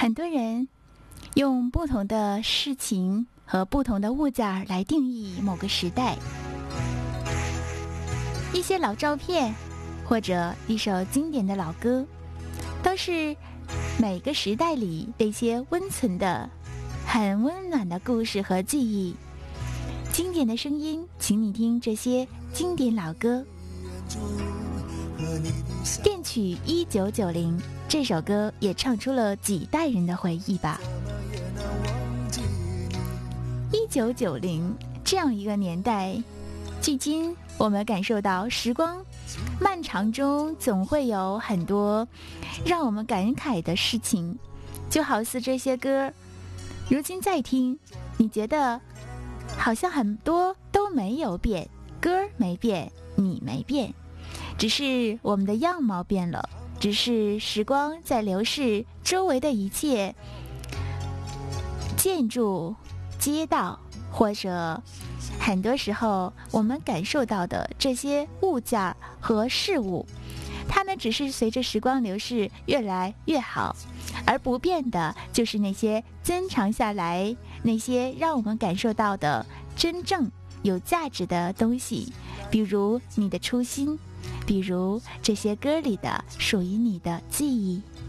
很多人用不同的事情和不同的物件来定义某个时代。一些老照片或者一首经典的老歌，都是每个时代里那些温存的很温暖的故事和记忆。经典的声音，请你听这些经典老歌。恋曲1990这首歌也唱出了几代人的回忆吧。1990这样一个年代，距今我们感受到时光漫长中总会有很多让我们感慨的事情，就好似这些歌如今再听，你觉得好像很多都没有变，歌没变，你没变，只是我们的样貌变了，只是时光在流逝，周围的一切建筑街道或者很多时候我们感受到的这些物件和事物，它们只是随着时光流逝越来越好，而不变的就是那些珍藏下来，那些让我们感受到的真正有价值的东西，比如你的初心，比如这些歌里的属于你的记忆。